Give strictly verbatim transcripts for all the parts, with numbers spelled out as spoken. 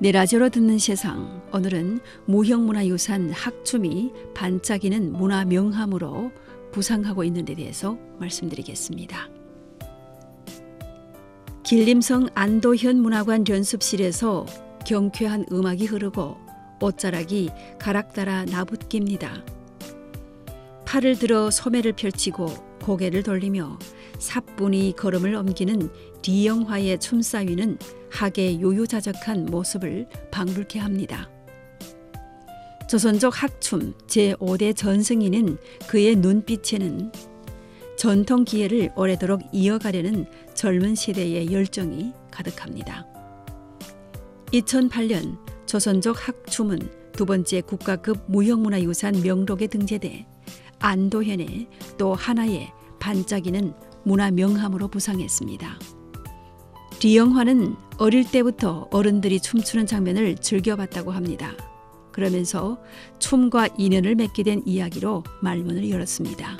네, 라디오로 듣는 세상. 오늘은 무형문화유산 학춤이 반짝이는 문화 명함으로 부상하고 있는 데 대해서 말씀드리겠습니다. 길림성 안도현 문화관 연습실에서 경쾌한 음악이 흐르고 옷자락이 가락 따라 나붙깁니다. 팔을 들어 소매를 펼치고 고개를 돌리며 사뿐히 걸음을 옮기는 리영화의 춤사위는 학의 요요자적한 모습을 방불케 합니다. 조선족 학춤 제오 대 전승인인 그의 눈빛에는 전통 기회를 오래도록 이어가려는 젊은 세대의 열정이 가득합니다. 이천팔 년 조선족 학춤은 두 번째 국가급 무형문화유산 명록에 등재돼 안도현의 또 하나의 반짝이는 문화 명함으로 부상했습니다. 리영화는 어릴 때부터 어른들이 춤추는 장면을 즐겨봤다고 합니다. 그러면서 춤과 인연을 맺게 된 이야기로 말문을 열었습니다.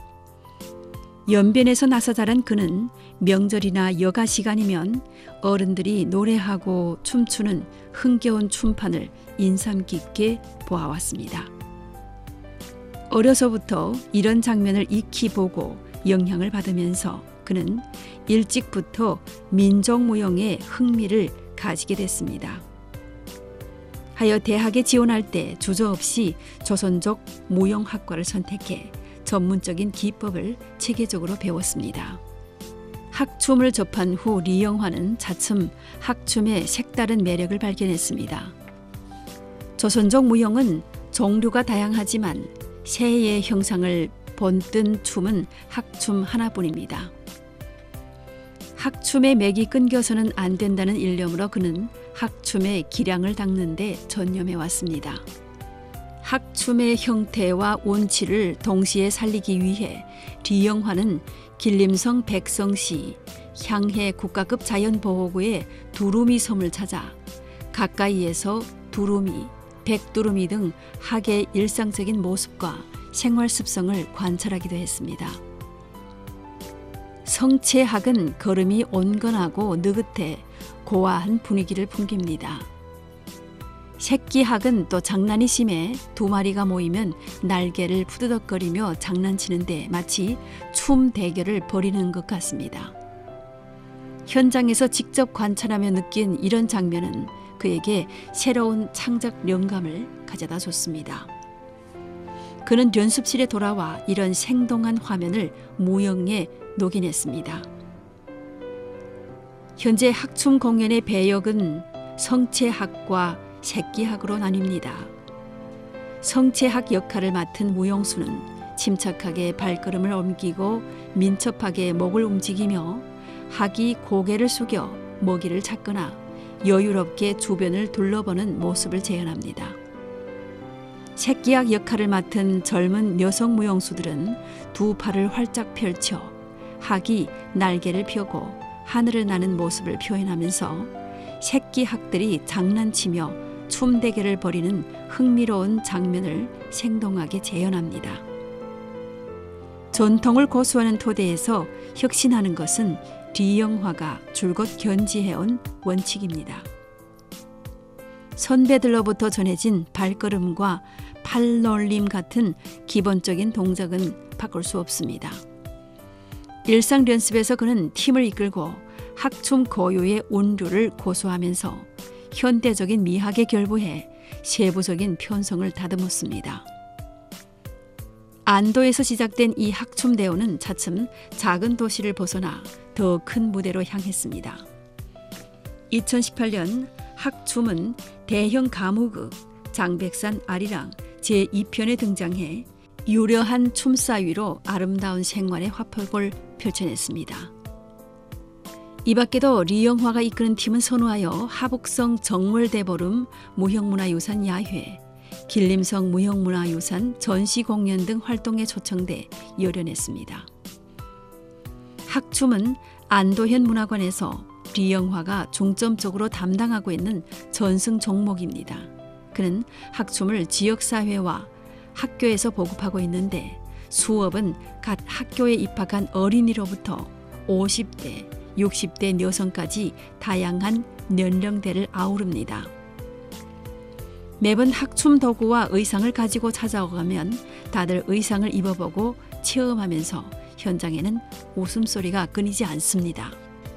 연변에서 나서 자란 그는 명절이나 여가 시간이면 어른들이 노래하고 춤추는 흥겨운 춤판을 인상 깊게 보아왔습니다. 어려서부터 이런 장면을 익히 보고 영향을 받으면서 그는 일찍부터 민족무용에 흥미를 가지게 됐습니다. 하여 대학에 지원할 때 주저없이 조선족 무용학과를 선택해 전문적인 기법을 체계적으로 배웠습니다. 학춤을 접한 후 리영화는 차츰 학춤의 색다른 매력을 발견했습니다. 조선족 무용은 종류가 다양하지만 새의 형상을 본뜬 춤은 학춤 하나뿐입니다. 학춤의 맥이 끊겨서는 안 된다는 일념으로 그는 학춤의 기량을 닦는 데 전념해 왔습니다. 학춤의 형태와 운치를 동시에 살리기 위해 리영화는 길림성 백성시 향해 국가급 자연보호구의 두루미 섬을 찾아 가까이에서 두루미, 백두루미 등 학의 일상적인 모습과 생활 습성을 관찰하기도 했습니다. 성체학은 걸음이 온건하고 느긋해 고와한 분위기를 풍깁니다. 새끼학은 또 장난이 심해 두 마리가 모이면 날개를 푸드덕거리며 장난치는데 마치 춤 대결을 벌이는 것 같습니다. 현장에서 직접 관찰하며 느낀 이런 장면은 그에게 새로운 창작 영감을 가져다 줬습니다. 그는 연습실에 돌아와 이런 생동한 화면을 무용에 녹여냈습니다. 현재 학춤 공연의 배역은 성체학과 새끼학으로 나뉩니다. 성체학 역할을 맡은 무용수는 침착하게 발걸음을 옮기고 민첩하게 목을 움직이며 학이 고개를 숙여 먹이를 찾거나 여유롭게 주변을 둘러보는 모습을 재현합니다. 새끼학 역할을 맡은 젊은 여성 무용수들은 두 팔을 활짝 펼쳐 학이 날개를 펴고 하늘을 나는 모습을 표현하면서 새끼학들이 장난치며 춤 대결을 벌이는 흥미로운 장면을 생동하게 재현합니다. 전통을 고수하는 토대에서 혁신하는 것은 리영화가 줄곧 견지해온 원칙입니다. 선배들로부터 전해진 발걸음과 팔놀림 같은 기본적인 동작은 바꿀 수 없습니다. 일상 연습에서 그는 팀을 이끌고 학춤 고유의 운류를 고수하면서 현대적인 미학에 결부해 세부적인 편성을 다듬었습니다. 안도에서 시작된 이 학춤 대우는 차츰 작은 도시를 벗어나 더 큰 무대로 향했습니다. 이천십팔 년 학춤은 대형 가무극 장백산 아리랑 제이 편에 등장해 유려한 춤사위로 아름다운 생활의 화폭을 펼쳐냈습니다. 이 밖에도 리영화가 이끄는 팀은 선호하여 하북성 정월대보름 무형문화유산 야회, 길림성 무형문화유산 전시공연 등 활동에 초청돼 열연했습니다. 학춤은 안도현 문화관에서 리영화가 중점적으로 담당하고 있는 전승 종목입니다. 그는 학춤을 지역사회와 학교에서 보급하고 있는데 수업은 갓 학교에 입학한 어린이로부터 오십 대, 육십 대 여성까지 다양한 연령대를 아우릅니다. 매번 학춤 도구와 의상을 가지고 찾아오가면 다들 의상을 입어보고 체험하면서 현장에는 웃음소리가 끊이지 않습니다.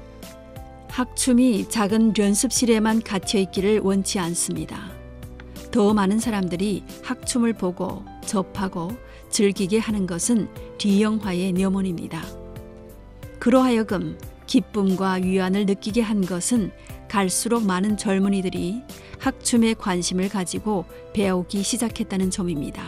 학춤이 작은 연습실에만 갇혀있기를 원치 않습니다. 더 많은 사람들이 학춤을 보고 접하고 즐기게 하는 것은 리영화의 염원입니다. 그로하여금 기쁨과 위안을 느끼게 한 것은 갈수록 많은 젊은이들이 학춤에 관심을 가지고 배우기 시작했다는 점입니다.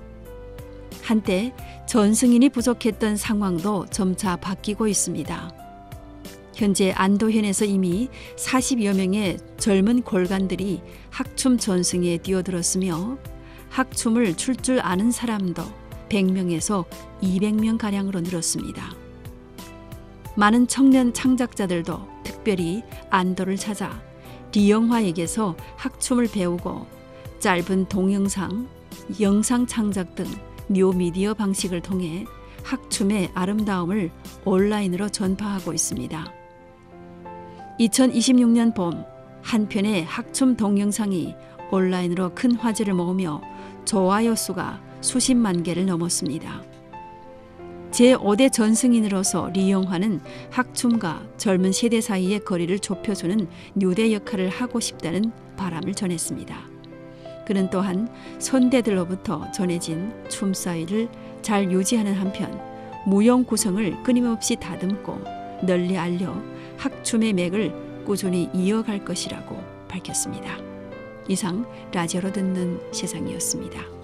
한때 전승인이 부족했던 상황도 점차 바뀌고 있습니다. 현재 안도현에서 이미 사십여 명의 젊은 골간들이 학춤 전승에 뛰어들었으며 학춤을 출 줄 아는 사람도 백 명에서 이백 명가량으로 늘었습니다. 많은 청년 창작자들도 특별히 안도를 찾아 리영화에게서 학춤을 배우고 짧은 동영상, 영상 창작 등 뉴미디어 방식을 통해 학춤의 아름다움을 온라인으로 전파하고 있습니다. 이천이십육 년 봄 한 편의 학춤 동영상이 온라인으로 큰 화제를 모으며 좋아요 수가 수십만 개를 넘었습니다. 제오 대 전승인으로서 리영화는 학춤과 젊은 세대 사이의 거리를 좁혀주는 뉴대 역할을 하고 싶다는 바람을 전했습니다. 그는 또한 선대들로부터 전해진 춤 스타일을 잘 유지하는 한편 무용 구성을 끊임없이 다듬고 널리 알려 학춤의 맥을 꾸준히 이어갈 것이라고 밝혔습니다. 이상 라디오로 듣는 세상이었습니다.